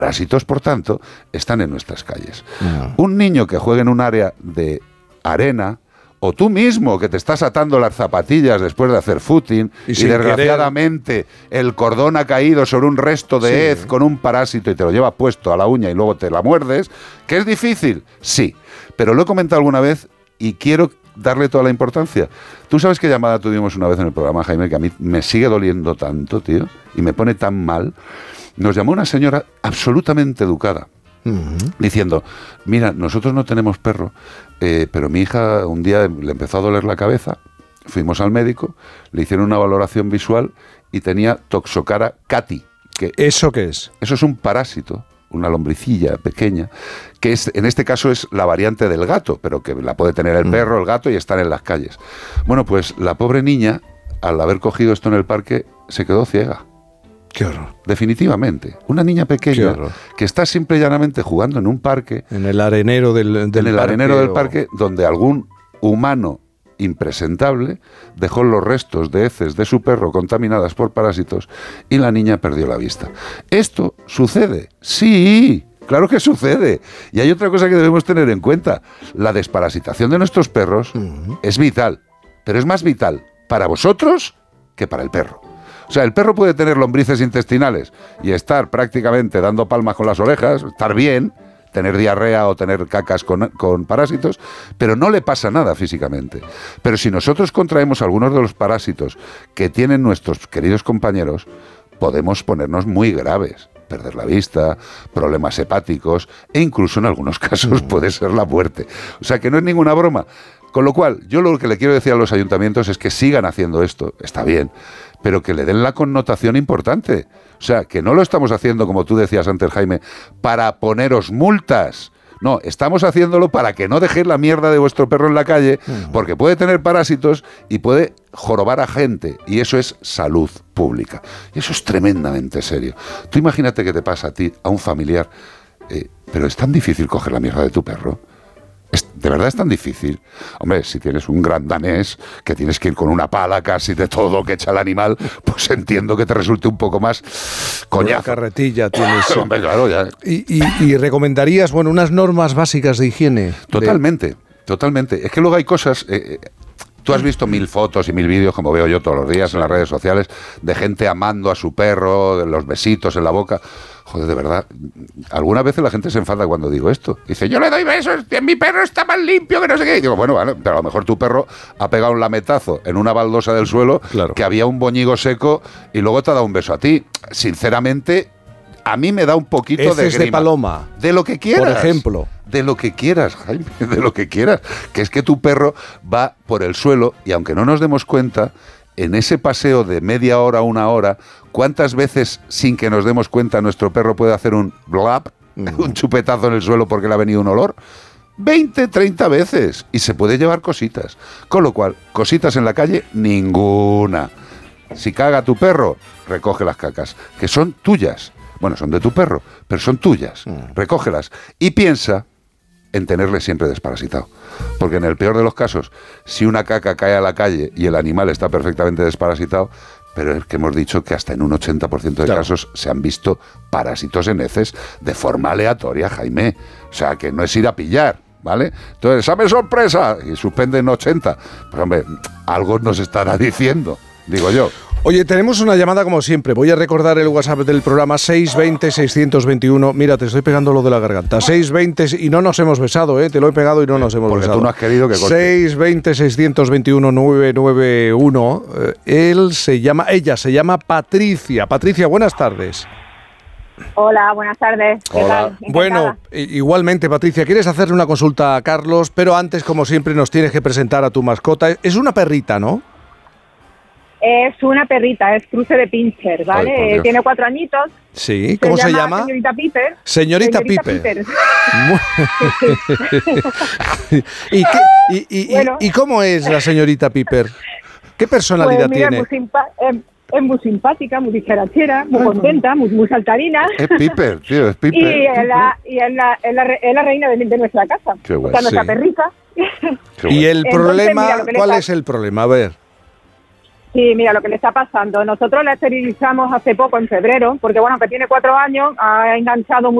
parásitos, por tanto, están en nuestras calles. Un niño que juegue en un área de arena, o tú mismo que te estás atando las zapatillas después de hacer footing y desgraciadamente el cordón ha caído sobre un resto de hez con un parásito y te lo llevas puesto a la uña y luego te la muerdes, ¿que es difícil? Sí, pero lo he comentado alguna vez y quiero darle toda la importancia. Tú sabes qué llamada tuvimos una vez en el programa, Jaime, que a mí me sigue doliendo tanto, tío, y me pone tan mal. Nos llamó una señora absolutamente educada, diciendo, mira, nosotros no tenemos perro, pero mi hija un día le empezó a doler la cabeza, fuimos al médico, le hicieron una valoración visual y tenía Toxocara cati. ¿Eso qué es? Eso es un parásito, una lombricilla pequeña, que es, en este caso es la variante del gato, pero que la puede tener el perro, el gato y estar en las calles. Bueno, pues la pobre niña, al haber cogido esto en el parque, se quedó ciega. Qué horror. Definitivamente. Una niña pequeña que está simple y llanamente jugando en un parque. En el arenero del parque, donde algún humano impresentable dejó los restos de heces de su perro contaminadas por parásitos y la niña perdió la vista. ¿Esto sucede? Sí, claro que sucede. Y hay otra cosa que debemos tener en cuenta. La desparasitación de nuestros perros es vital, pero es más vital para vosotros que para el perro. O sea, el perro puede tener lombrices intestinales y estar prácticamente dando palmas con las orejas, estar bien, tener diarrea o tener cacas con parásitos, pero no le pasa nada físicamente. Pero si nosotros contraemos algunos de los parásitos que tienen nuestros queridos compañeros, podemos ponernos muy graves. Perder la vista, problemas hepáticos e incluso en algunos casos puede ser la muerte. O sea, que no es ninguna broma. Con lo cual, yo lo que le quiero decir a los ayuntamientos es que sigan haciendo esto, está bien, pero que le den la connotación importante. O sea, que no lo estamos haciendo, como tú decías antes, Jaime, para poneros multas. No, estamos haciéndolo para que no dejéis la mierda de vuestro perro en la calle, porque puede tener parásitos y puede jorobar a gente, y eso es salud pública. Y eso es tremendamente serio. Tú imagínate que te pasa a ti, a un familiar, pero es tan difícil coger la mierda de tu perro. ¿De verdad es tan difícil? Hombre, si tienes un gran danés que tienes que ir con una pala casi de todo lo que echa el animal, pues entiendo que te resulte un poco más coñazo. Una carretilla tienes. Hombre, claro, ya. Y recomendarías, bueno, unas normas básicas de higiene. Totalmente. Es que luego hay cosas... Tú has visto 1000 fotos y 1000 vídeos, como veo yo todos los días en las redes sociales, de gente amando a su perro, de los besitos en la boca. Joder, de verdad, algunas veces la gente se enfada cuando digo esto. Dice, yo le doy besos, mi perro está más limpio que no sé qué. Y digo, bueno, pero a lo mejor tu perro ha pegado un lametazo en una baldosa del suelo, que había un boñigo seco y luego te ha dado un beso a ti. Sinceramente, a mí me da un poquito de grima. De paloma. De lo que quieras. Por ejemplo. De lo que quieras, Jaime, de lo que quieras. Que es que tu perro va por el suelo y aunque no nos demos cuenta, en ese paseo de media hora, una hora, ¿cuántas veces sin que nos demos cuenta nuestro perro puede hacer un blap, un chupetazo en el suelo porque le ha venido un olor? 20, 30 veces. Y se puede llevar cositas. Con lo cual, cositas en la calle, ninguna. Si caga tu perro, recoge las cacas, que son tuyas. Bueno, son de tu perro, pero son tuyas. Recógelas. Y piensa en tenerle siempre desparasitado. Porque en el peor de los casos, si una caca cae a la calle y el animal está perfectamente desparasitado, pero es que hemos dicho que hasta en un 80% de casos se han visto parásitos en heces de forma aleatoria, Jaime. O sea, que no es ir a pillar, ¿vale? Entonces, ¡examen sorpresa! Y suspenden 80. Pues hombre, algo nos estará diciendo, digo yo. Oye, tenemos una llamada como siempre. Voy a recordar el WhatsApp del programa 620-621. Mira, te estoy pegando lo de la garganta. 620 y no nos hemos besado, ¿eh? Te lo he pegado y no nos hemos porque besado. Porque tú no has querido que corte. 620-621-991. Ella se llama Patricia. Patricia, buenas tardes. Hola, buenas tardes. Hola. Bueno, igualmente, Patricia, quieres hacerle una consulta a Carlos, pero antes, como siempre, nos tienes que presentar a tu mascota. Es una perrita, ¿no? Es una perrita, es cruce de pincher, ¿vale? Ay, tiene 4 añitos. Sí, ¿cómo se llama? Señorita Piper. Señorita Piper. ¿Y cómo es la señorita Piper? ¿Qué personalidad pues mira, tiene? Es muy simpática, muy dicharachera, muy contenta, muy saltarina. Es Piper, tío, es Piper. Y es la reina de nuestra casa. Qué bueno. O sea, nuestra perrita. ¿Y el problema? Mira, ¿Cuál es el problema? A ver. Sí, mira lo que le está pasando. Nosotros la esterilizamos hace poco, en febrero, porque bueno, que tiene 4 años, ha enganchado